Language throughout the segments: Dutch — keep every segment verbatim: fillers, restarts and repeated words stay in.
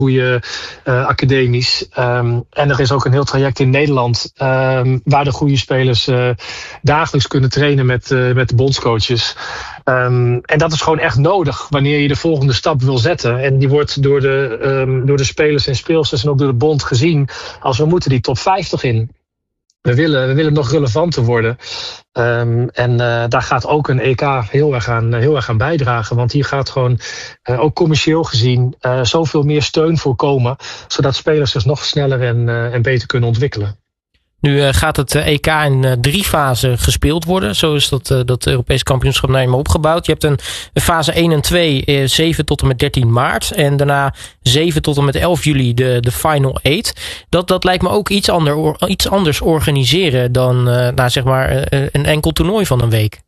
goede uh, academies. Um, en er is ook een heel traject in Nederland um, waar de goede spelers uh, dagelijks kunnen trainen met, uh, met de bondscoaches. Um, en dat is gewoon echt nodig wanneer je de volgende stap wil zetten. En die wordt door de, um, door de spelers en speelsters en ook door de bond gezien als we moeten die top vijftig in. We willen, we willen nog relevanter worden. Um, en uh, daar gaat ook een E K heel erg aan, heel erg aan bijdragen. Want hier gaat gewoon, uh, ook commercieel gezien, uh, zoveel meer steun voor komen. Zodat spelers zich nog sneller en, uh, en beter kunnen ontwikkelen. Nu uh, gaat het uh, E K in uh, drie fasen gespeeld worden. Zo is dat, uh, dat Europees kampioenschap nou eenmaal opgebouwd. Je hebt een, een fase één en twee, uh, zeven tot en met dertien maart. En daarna zeven tot en met elf juli de, de Final eight. Dat, dat lijkt me ook iets, ander, iets anders organiseren dan uh, nou, zeg maar, uh, een enkel toernooi van een week.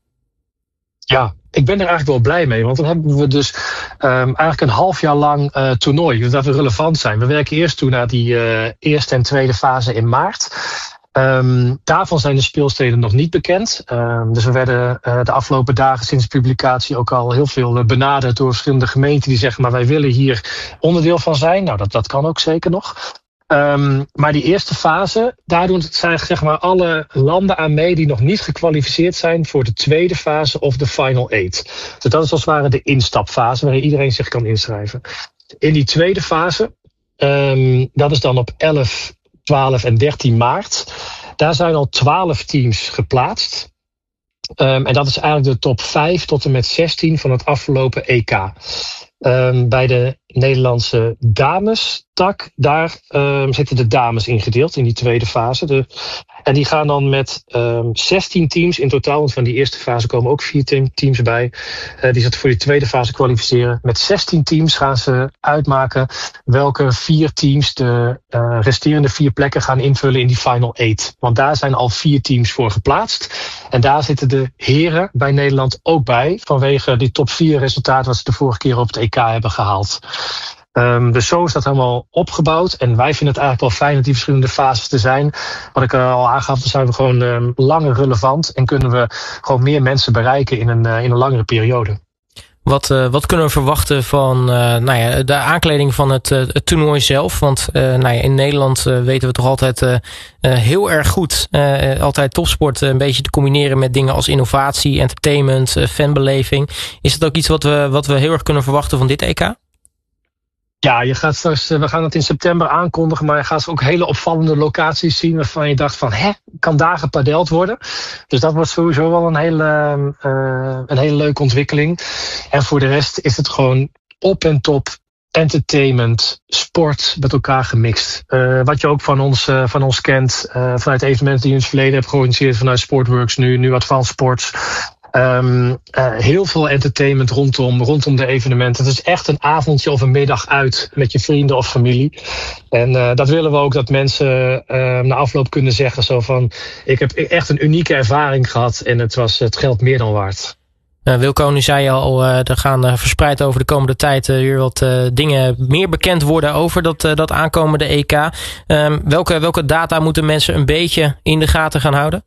Ja, ik ben er eigenlijk wel blij mee. Want dan hebben we dus um, eigenlijk een half jaar lang uh, toernooi. Dat we relevant zijn. We werken eerst toe naar die uh, eerste en tweede fase in maart. Um, daarvan zijn de speelsteden nog niet bekend. Um, dus we werden uh, de afgelopen dagen sinds publicatie ook al heel veel benaderd door verschillende gemeenten die zeggen, maar wij willen hier onderdeel van zijn. Nou, dat, dat kan ook zeker nog. Um, maar die eerste fase, daar doen zijn zeg maar alle landen aan mee die nog niet gekwalificeerd zijn voor de tweede fase of de Final eight. Dus dat is als het ware de instapfase waarin iedereen zich kan inschrijven. In die tweede fase, um, dat is dan op elf, twaalf en dertien maart. Daar zijn al twaalf teams geplaatst. Um, en dat is eigenlijk de top vijf tot en met zestien van het afgelopen E K. Um, bij de Nederlandse damestak, daar um, zitten de dames ingedeeld in die tweede fase. De, en die gaan dan met um, zestien teams in totaal, want van die eerste fase komen ook vier team, teams bij. Uh, die zich voor die tweede fase kwalificeren. Met zestien teams gaan ze uitmaken welke vier teams de uh, resterende vier plekken gaan invullen in die Final eight. Want daar zijn al vier teams voor geplaatst. En daar zitten de heren bij Nederland ook bij, vanwege die top vier resultaten wat ze de vorige keer op het E K hebben gehaald. Um, dus zo is dat helemaal opgebouwd. En wij vinden het eigenlijk wel fijn dat die verschillende fases er zijn. Wat ik al aangaf, dan zijn we gewoon um, langer relevant en kunnen we gewoon meer mensen bereiken in een, uh, in een langere periode. Wat, uh, wat kunnen we verwachten van uh, nou ja, de aankleding van het, uh, het toernooi zelf? Want uh, nou ja, in Nederland uh, weten we toch altijd uh, uh, heel erg goed uh, altijd topsport uh, een beetje te combineren met dingen als innovatie, entertainment, uh, fanbeleving. Is het ook iets wat we, wat we heel erg kunnen verwachten van dit E K? Ja, je gaat straks, we gaan het in september aankondigen, maar je gaat ook hele opvallende locaties zien waarvan je dacht van, hè, kan daar gepadeld worden? Dus dat wordt sowieso wel een hele, uh, een hele leuke ontwikkeling. En voor de rest is het gewoon op en top entertainment, sport met elkaar gemixt. Uh, wat je ook van ons, uh, van ons kent, uh, vanuit evenementen die je in het verleden hebt georganiseerd, vanuit Sportworks, nu, nu Advanced Sports. Um, uh, heel veel entertainment rondom, rondom de evenementen. Het is echt een avondje of een middag uit met je vrienden of familie. En uh, dat willen we ook dat mensen uh, na afloop kunnen zeggen zo van, ik heb echt een unieke ervaring gehad en het was het geld meer dan waard. Uh, Wilco, nu zei je al, uh, er gaan uh, verspreid over de komende tijd uh, weer wat uh, dingen meer bekend worden over dat, uh, dat aankomende E K. Um, welke, welke data moeten mensen een beetje in de gaten gaan houden?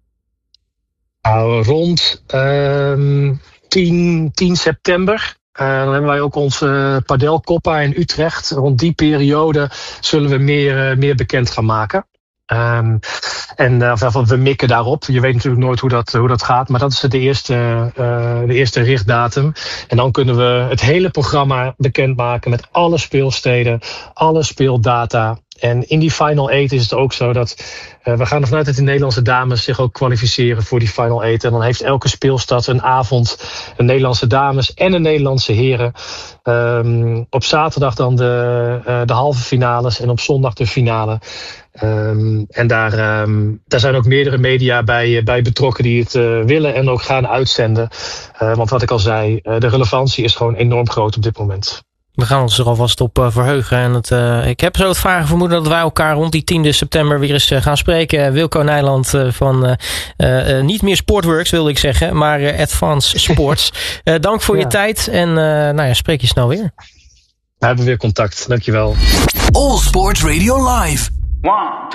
Nou, rond um, tien september. Uh, dan hebben wij ook onze Padel Coppa in Utrecht. Rond die periode zullen we meer, uh, meer bekend gaan maken. Um, en uh, we mikken daarop. Je weet natuurlijk nooit hoe dat, hoe dat gaat. Maar dat is de eerste, uh, de eerste richtdatum. En dan kunnen we het hele programma bekendmaken met alle speelsteden, alle speeldata. En in die Final eight is het ook zo dat uh, we gaan ervan uit dat de Nederlandse dames zich ook kwalificeren voor die Final eight. En dan heeft elke speelstad een avond een Nederlandse dames en een Nederlandse heren. Um, op zaterdag dan de, uh, de halve finales en op zondag de finale. Um, en daar, um, daar zijn ook meerdere media bij, bij betrokken die het uh, willen en ook gaan uitzenden. Uh, want wat ik al zei, uh, de relevantie is gewoon enorm groot op dit moment. We gaan ons er alvast op uh, verheugen. En het, uh, ik heb zo het vage vermoeden dat wij elkaar rond die tiende september weer eens uh, gaan spreken. Wilco Nijland uh, van uh, uh, niet meer Sportworks wilde ik zeggen, maar uh, Advanced Sports. uh, dank voor ja. je tijd en uh, nou ja, spreek je snel weer. We hebben weer contact. Dankjewel. All Sports Radio Live. One, two.